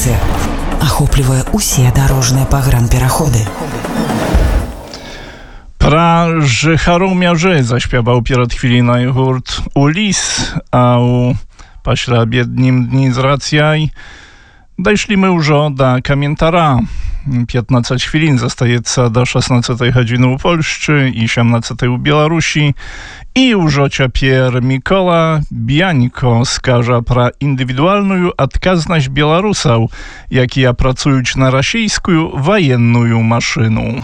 працы. Ахоплівае усе дарожныя пагранпераходы. Пра жыхароў мяжэй заśpiewał перад хвілінай гурт «Уліс», а ў пасляабеднім дні з рацяй дайшлі мы ўжо да каментара. 15 хвілін застаецца до 16 гадзіны ў Польшчы і 17 у Беларусі. І ўжо цяпер Мікола Б'янько скажа пра індывідуальную адказнасць беларусаў, якія працуюць на расійскую ваенную машыну.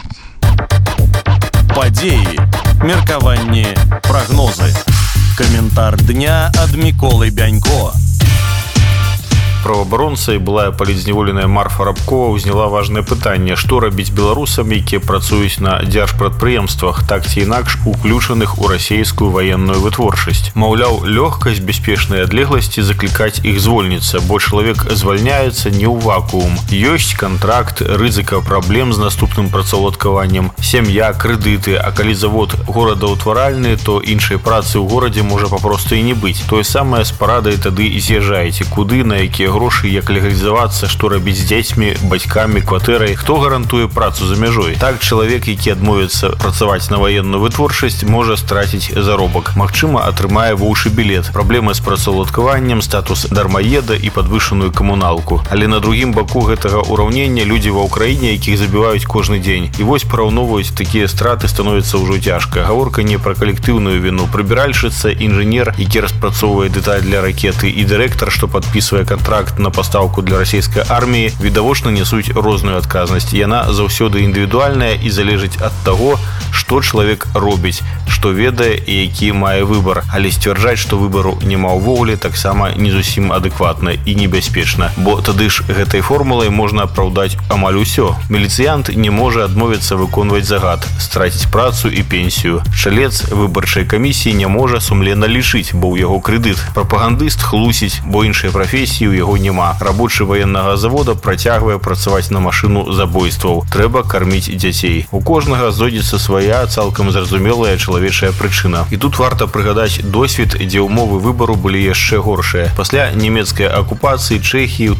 Падзеі, меркаванні, прагнозы. Каментар дня ад Міколы Бянько. Праваабаронца і былая палітзняволеная Марфа Рабкова ўзняла важнае пытанне, што рабіць беларусам, якія працуюць на дзяржпрадпрыемствах, так ці інакш уключаных у расійскую ваенную вытворчасць. Маўляў, лёгкасць бяспечнай адлегласці заклікаць іх звольніцца, бо чалавек звальняецца не ў вакуум. Ёсць кантракт, рызыка праблем з наступным працаўладкаваннем, сям'я, крэдыты, а калі завод горадаўтваральны, то іншай працы ў горадзе можа папросту і не быць. Тое самае з парадай тады з'язджаеце, куды, на якія грошы, як легалізавацца, што рабіць з дзецьмі, бацькамі, кватэрай, хто гарантуе працу за мяжой. Так, чалавек, які адмовіцца працаваць на ваенную вытворчасць, можа страціць заробак. Магчыма, атрымае воўчы білет, праблемы з працаўладкаваннем, статус дармаеда і падвышаную камуналку. Але на другім баку гэтага ўраўнення людзі ва ўкраіне, якіх забіваюць кожны дзень. І вось параўноўваюць такія страты становіцца ўжо цяжка. Гаворка не пра калектыўную віну. Прыбіральшыца, інжынер, які распрацоўвае дэталь для ракеты, і дырэктар, што падпісвае кантракт на пастаўку для расійскай арміі, відавочна несуць розную адказнасць. Яна заўсёды індывідуальная і залежыць ад таго, што чалавек робіць, што ведае і які мае выбар. Але сцвярджаць, што выбару няма ўвогуле, таксама не зусім адэкватна і небяспечна. Бо тады ж гэтай формулай можна апраўдаць амаль усё. Міліцыянт не можа адмовіцца выконваць загад, страціць працу і пенсію. Чалец выбарчай камісіі не можа сумленна лічыць, бо ў яго крэдыт. Прапагандыст хлусіць, бо іншай прафесіі ў яго няма. Рабочы ваеннага завода працягвае працаваць на машыну забойстваў. Трэба карміць дзяцей. У кожнага знойдзецца свая цалкам зразумелая чалавечая прычына. І тут варта прыгадаць досвед, дзе ўмовы выбару былі яшчэ горшыя. Пасля нямецкай акупацыі Чэхіі ў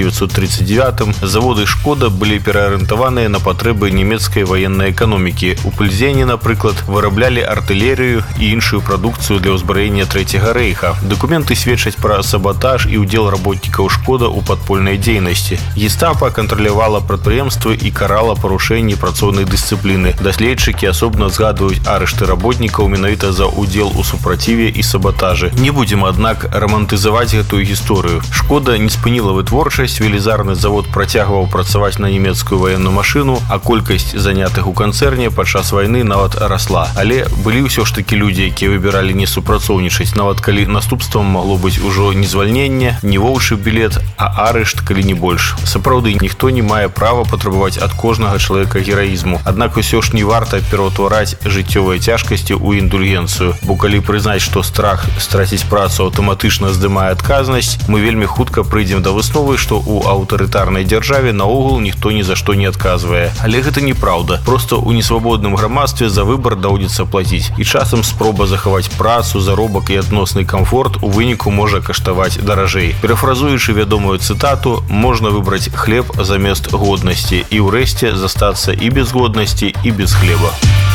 1939 заводы «Шкода» былі пераарыентаваныя на патрэбы нямецкай ваеннай эканомікі. У Пльзені, напрыклад, выраблялі артылерыю і іншую прадукцыю для ўзбраення Трэцяга рэйха. Дакументы сведчаць пра сабатаж і ўдзел работнікаў «Шкода» у падпольнай дзейнасці. Гестапа кантралявала прадпрыемствы і карала парушэнні працоўнай дысцыпліны. Даследчыкі асобна згадваюць арышты работнікаў менавіта за ўдзел у супраціве і сабатажы. Не будзем, аднак, рамантызаваць гэтую гісторыю. «Шкода» не спыніла вытворчасць, велізарны завод працягваў працаваць на нямецкую ваенную машыну, а колькасць занятых у канцэрне падчас вайны нават расла. Але былі ўсё ж такі людзі, якія выбіралі не супрацоўнічаць, нават калі наступствам магло быць ужо не звальненне, не воўчы білет, а арышт, калі не больш. Сапраўды, ніхто не мае права патрабаваць ад кожнага чалавека гераізму. Аднак усё ж не варта пераўтвараць жыццёвыя цяжкасці ў індульгенцыю. Бо калі прызнаць, што страх страціць працу аўтаматычна здымае адказнасць, мы вельмі хутка прыйдзем да высновы, што ў аўтарытарнай дзяржаве наогул ніхто ні за што не адказвае. Але гэта неправда. Проста ў несвабодным грамадстве за выбар даводзіцца плаціць. І часам спроба захаваць працу, заробак і адносны камфорт у выніку можа каштаваць даражэй. Парафразуючы вядомую цытату, можна выбраць хлеб замест годнасці і ўрэшце застацца і без годнасці, і без хлеба.